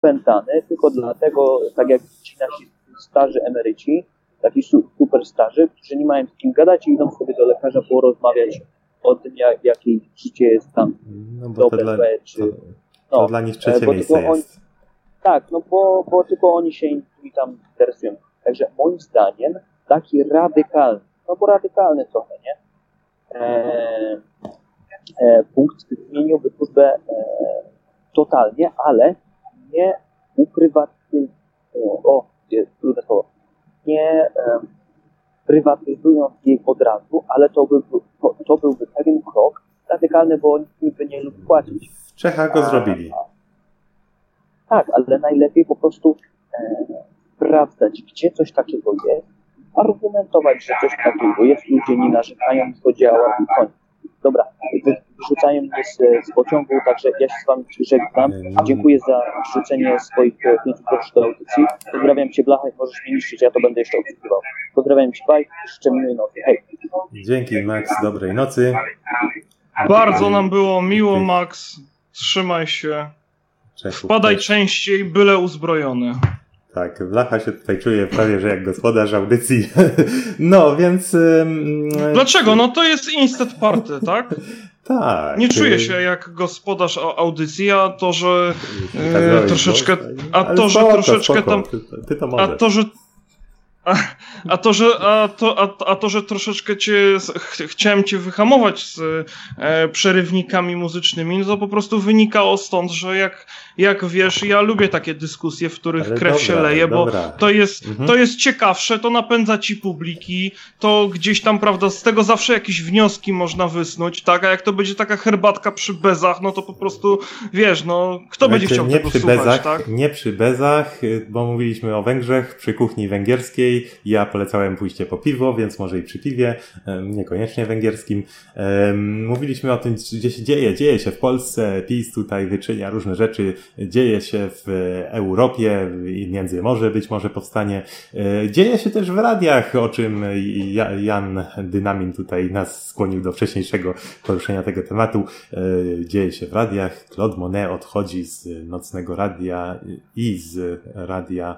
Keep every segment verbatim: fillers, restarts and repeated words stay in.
opętany tylko dlatego, tak jak ci nasi starzy emeryci, taki super starzy, którzy nie mają z kim gadać i idą sobie do lekarza porozmawiać o tym, jak, jakie życie jest tam no bo dobre, to dla, czy... to, no, to dla nich trzecie miejsce jest. Oni, tak, no bo, bo tylko oni się nimi tam interesują. Także moim zdaniem taki radykalny, no bo radykalny trochę, nie? E, e, punkt zmieniłby służbę e, totalnie, ale nie uprywatnizując, o, jest trudne słowo, nie e, prywatyzując jej od razu, ale to, by, to, to byłby pewien krok radykalny, bo nikt by nie lubi płacić. W Czechach go zrobili. A, tak, ale najlepiej po prostu e, sprawdzać, gdzie coś takiego jest, argumentować, że coś takiego jest, ludzie nie narzekają, to działa i koniec. Dobra, wy, wyrzucają mnie z, z pociągu, także ja się z wami żegnam. Dziękuję za wrzucenie swoich pięciu groszy do audycji. Pozdrawiam cię, Blacha, możesz mnie niszczyć, ja to będę jeszcze obsługiwał. Pozdrawiam cię, bye, życzę miłej nocy, hej. Dzięki, Max, dobrej nocy. Bardzo nam było miło, Max. Trzymaj się. Czechów Wpadaj też. częściej, byle uzbrojony. Tak, Blacha się tutaj czuje prawie, że jak gospodarz audycji. No, więc... Ym, Dlaczego? No to jest instant party, tak? Tak. Nie czuję się jak gospodarz audycji, a to, że e, troszeczkę... A Ale to, że spoko, troszeczkę spoko. tam... Ty, ty to A możesz. to, że... A, a, to, że, a, to, a, a to, że troszeczkę cię, ch chciałem cię wyhamować z e, przerywnikami muzycznymi, no to po prostu wynikało stąd, że jak, jak wiesz, ja lubię takie dyskusje, w których Ale krew dobra, się leje, dobra. bo to jest, Mhm. to jest ciekawsze, to napędza ci publiki, to gdzieś tam, prawda, z tego zawsze jakieś wnioski można wysnuć, tak, a jak to będzie taka herbatka przy bezach, no to po prostu, wiesz, no, kto będzie Słuchajcie, chciał nie tego przy słuchać, bezach, tak? Nie przy bezach, bo mówiliśmy o Węgrzech, przy kuchni węgierskiej. Ja polecałem pójście po piwo, więc może i przy piwie, niekoniecznie węgierskim. Mówiliśmy o tym, gdzie się dzieje. Dzieje się w Polsce, PiS tutaj wyczynia różne rzeczy. Dzieje się w Europie i Międzymorze być może powstanie. Dzieje się też w radiach, o czym Jan Dynamin tutaj nas skłonił do wcześniejszego poruszenia tego tematu. Dzieje się w radiach. Claude Monet odchodzi z Nocnego Radia i z radia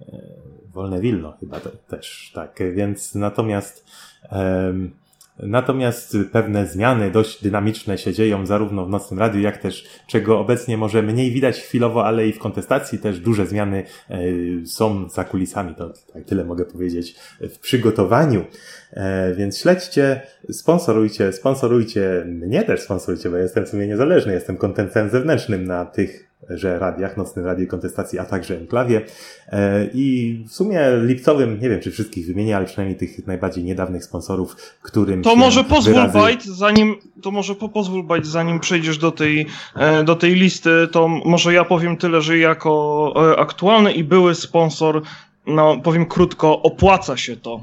Wolne Wilno chyba te, też, tak, więc natomiast um, natomiast pewne zmiany dość dynamiczne się dzieją zarówno w Nocnym Radiu, jak też, czego obecnie może mniej widać chwilowo, ale i w kontestacji też duże zmiany e, są za kulisami, to tak tyle mogę powiedzieć, w przygotowaniu, e, więc śledźcie, sponsorujcie, sponsorujcie, mnie też sponsorujcie, bo ja jestem w sumie niezależny, jestem kontentem zewnętrznym na tych że radiach, Nocnym Radiu Kontestacji, a także Enklawie. I w sumie lipcowym, nie wiem czy wszystkich wymienię, ale przynajmniej tych najbardziej niedawnych sponsorów, którym To może pozwól, wyrazy... Bajt, zanim, to może po, pozwól, Bajt, zanim przejdziesz do tej, do tej listy, to może ja powiem tyle, że jako aktualny i były sponsor, no powiem krótko, opłaca się to.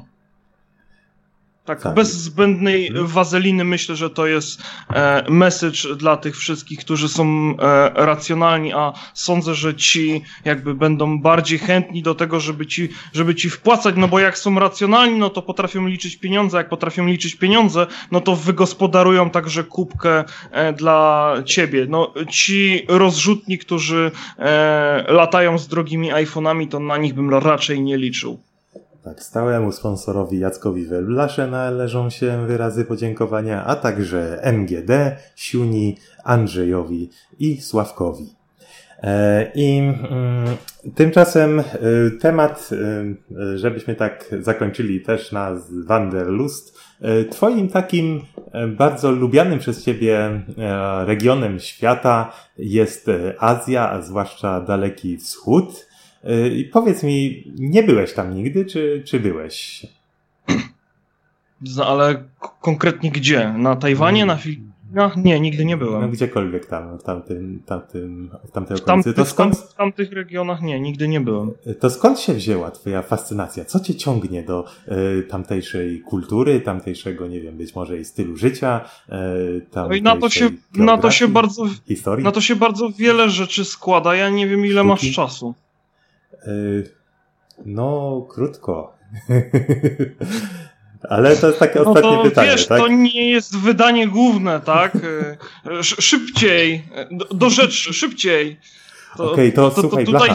Tak, tak, bez zbędnej wazeliny myślę, że to jest e, message dla tych wszystkich, którzy są e, racjonalni, a sądzę, że ci jakby będą bardziej chętni do tego, żeby ci, żeby ci wpłacać, no bo jak są racjonalni, no to potrafią liczyć pieniądze, jak potrafią liczyć pieniądze, no to wygospodarują także kubkę e, dla ciebie. No ci rozrzutni, którzy e, latają z drogimi iPhone'ami, to na nich bym raczej nie liczył. Tak, stałemu sponsorowi Jackowi Welblasze należą się wyrazy podziękowania, a także M G D, Siuni, Andrzejowi i Sławkowi. I y, tymczasem y, temat, y, żebyśmy tak zakończyli też na Wanderlust, y, twoim takim y, bardzo lubianym przez ciebie y, regionem świata jest Azja, a zwłaszcza Daleki Wschód. I powiedz mi, nie byłeś tam nigdy, czy, czy byłeś? No, ale konkretnie gdzie? Na Tajwanie, na Filipinach? Nie, nigdy nie byłem. No gdziekolwiek tam, w tamtym, tamtym, w tamtej w okolicy. tamtych, To skąd, w tamtych regionach nie, nigdy nie byłem. To skąd się wzięła twoja fascynacja? Co cię ciągnie do y, tamtejszej kultury, tamtejszego, nie wiem, być może i stylu życia, y, tamtejszej no i na to się, na to się bardzo, historii? Na to się bardzo wiele rzeczy składa. Ja nie wiem, ile Sztuki? masz czasu. No, krótko. Ale to jest takie no ostatnie to, pytanie, wiesz, tak? To nie jest wydanie główne, tak? Szybciej, do, do rzeczy, szybciej. To, Okej, to, to, to słuchaj, tutaj Blacha.